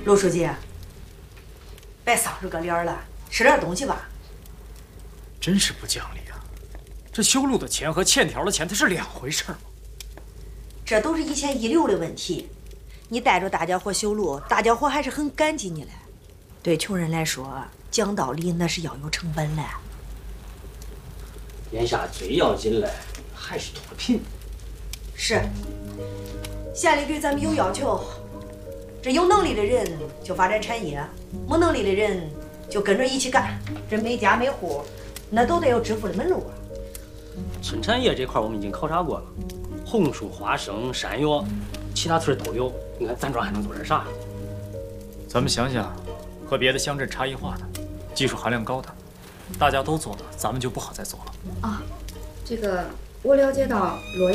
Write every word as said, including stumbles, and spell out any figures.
陆书记，别丧着个脸了，吃点东西吧。 真是不讲理啊！这修路的钱和欠条的钱，它是两回事吗？ 这都是一钱一流的问题。你带着大家伙修路，大家伙还是很感激你的。对穷人来说，讲道理那是要有成本的。 眼下最要紧的还是脱贫。 是，县里对咱们有要求，这有能力的人就发展产业，没能力的人就跟着一起干。这每家每户，那都得有致富的门路啊。 村产业这块我们已经考察过了，红薯、花生、山药，其他村都有。你看咱庄还能做点啥？ 咱们想想，和别的乡镇差异化的、技术含量高的，大家都做的，咱们就不好再做了。 啊，这个我了解到洛阳。